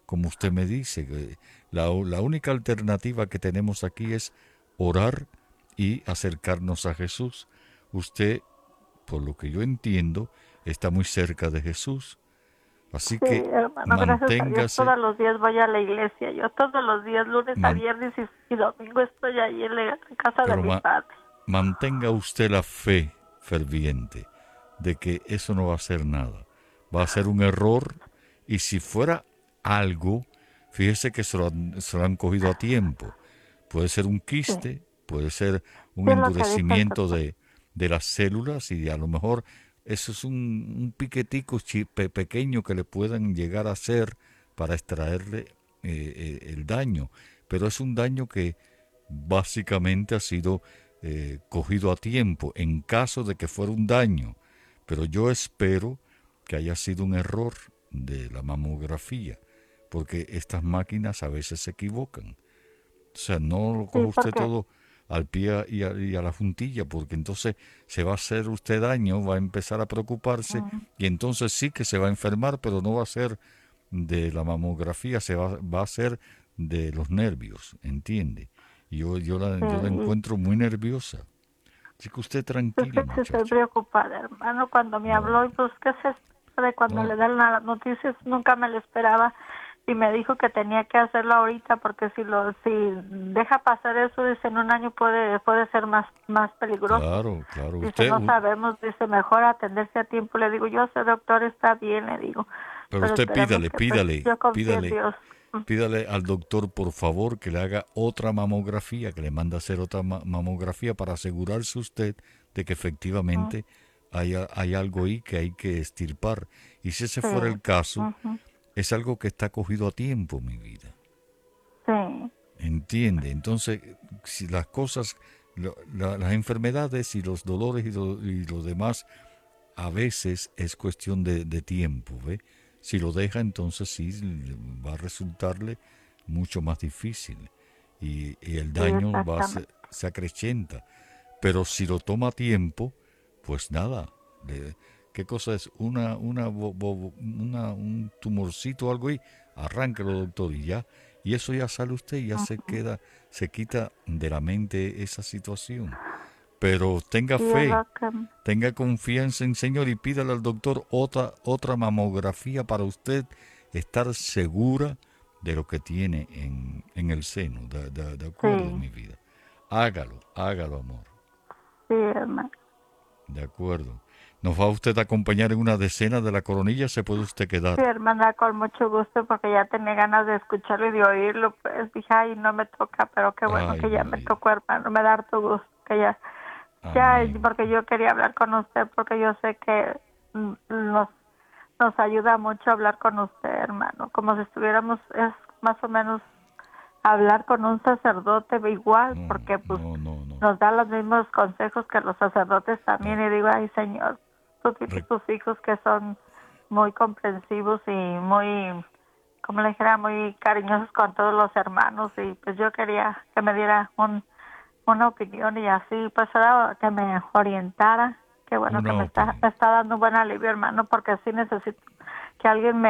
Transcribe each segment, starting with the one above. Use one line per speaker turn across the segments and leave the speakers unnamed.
como usted me dice, que la única alternativa que tenemos aquí es orar y acercarnos a Jesús. Usted, por lo que yo entiendo, está muy cerca de Jesús. Así
Sí,
que
hermano, gracias a Dios,
manténgase,
todos los días voy a la iglesia. Yo todos los días, lunes a
man-
viernes y domingo estoy ahí en la casa de
pero
mi padre.
mantenga usted la fe ferviente de que eso no va a ser nada. Va a ser un error y si fuera algo, fíjese que se lo han cogido a tiempo. Puede ser un
Sí,
quiste, puede ser un
sí es lo que dice el
endurecimiento
doctor.
de las células y a lo mejor eso es un piquetico pequeño que le puedan llegar a hacer para extraerle el daño. Pero es un daño que básicamente ha sido cogido a tiempo en caso de que fuera un daño. Pero yo espero que haya sido un error de la mamografía, porque estas máquinas a veces se equivocan. O sea, no lo
Sí,
coja usted
porque
todo al pie y a la juntilla, porque entonces se va a hacer usted daño, va a empezar a preocuparse
mm,
y entonces sí que se va a enfermar, pero no va a ser de la mamografía, va a ser de los nervios, ¿entiende?
sí,
Yo la
y
encuentro muy nerviosa. Así que usted
es
tranquila,
que sí estoy
muchacha.
preocupada, hermano, cuando me
No,
habló y pues qué se espera de cuando
no,
le dan las noticias, nunca me lo esperaba y me dijo que tenía que hacerlo ahorita porque si deja pasar eso, dice en un año puede ser más peligroso.
claro, claro.
Dice, no sabemos, dice, mejor atenderse a tiempo. Le digo, yo sé, doctor, está bien, le digo,
pero
pero
usted
esperemos que pues yo confío en Dios.
pídale al doctor, por favor, que le haga otra mamografía, que le mande a hacer otra mamografía para asegurarse usted de que
Ujú,
efectivamente hay algo ahí que hay que extirpar. Y si ese
sí,
fuera el caso,
ujú,
es algo que está cogido a tiempo, mi vida.
sí,
¿Entiende? Entonces, si las cosas, las enfermedades y los dolores y lo demás, a veces es cuestión de tiempo, ¿ve? Si lo deja, entonces sí va a resultarle mucho más difícil y el
sí,
daño
exactamente.
se acrecienta. Pero si lo toma a tiempo, pues nada. ¿Qué cosa es? Un tumorcito o algo ahí. Arránquelo, doctor, y ya. Y eso ya sale usted y ya
Ujú.
se quita de la mente esa situación. Pero tenga
Sí, es
fe,
lo que,
tenga confianza en Señor y pídale al doctor otra mamografía para usted estar segura de lo que tiene en el seno. De acuerdo,
sí,
mi vida. Hágalo, hágalo, amor.
sí, hermano.
De acuerdo. ¿Nos va usted a acompañar en una decena de la coronilla? Se puede usted
Sí,
quedar.
hermana, con mucho gusto, porque ya tenía ganas de escucharlo y de oírlo, pues dije, ay, no me toca, pero qué bueno
Ay,
que ya
mi
me
vida.
tocó, hermano, me da harto gusto que ya,
Amén.
porque yo quería hablar con usted, porque yo sé que nos ayuda mucho hablar con usted, hermano, como si estuviéramos, es más o menos hablar con un sacerdote igual,
No,
porque pues
no, no, no.
nos da los mismos consejos que los sacerdotes también,
No.
y digo, ay, Señor, tú tienes
Re-
tus hijos que son muy comprensivos y muy, como le dijera, muy cariñosos con todos los hermanos, y pues yo quería que me diera una opinión y así, pues era que me orientara. Qué bueno que
una opinión.
me está dando un buen alivio, hermano, porque sí necesito que alguien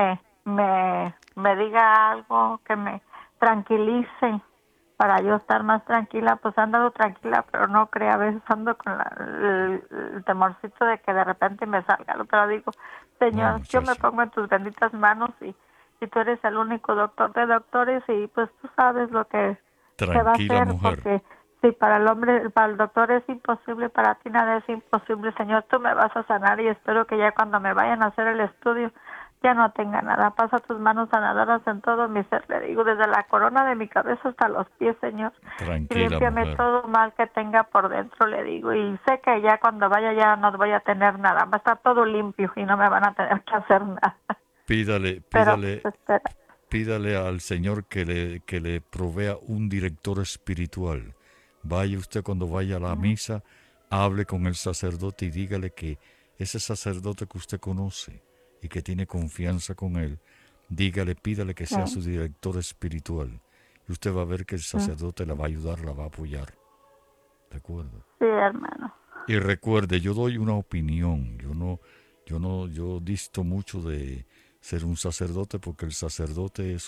me diga algo, que me tranquilice para yo estar más tranquila. Pues he andado tranquila, pero no crea, a veces ando con el temorcito de que de repente me salga algo, pero digo,
No,
Señor, yo me
muchacha.
pongo en tus benditas manos y tú eres el único doctor de doctores y pues tú sabes lo que se va a
Tranquila,
hacer,
mujer.
porque si para el hombre, para el doctor es imposible, para ti nada es imposible, Señor, tú me vas a sanar y espero que ya cuando me vayan a hacer el estudio ya no tenga nada. Pasa tus manos sanadoras en todo mi ser, le digo, desde la corona de mi cabeza hasta los pies, Señor, y
Tranquila,
límpiame
mujer.
todo mal que tenga por dentro, le digo, y sé que ya cuando vaya ya no voy a tener nada, va a estar todo limpio y no me van a tener que hacer nada.
Pídale,
Pero
pídale,
pues espera.
pídale al Señor que le provea un director espiritual. Vaya usted cuando vaya a la misa, hable con el sacerdote y dígale que ese sacerdote que usted conoce y que tiene confianza con él, pídale que
Sí,
sea su director espiritual. Y usted va a ver que el
mm,
sacerdote la va a ayudar, la va a apoyar. ¿De acuerdo?
sí, hermano.
Y recuerde, yo doy una opinión, yo disto mucho de ser un sacerdote porque el sacerdote es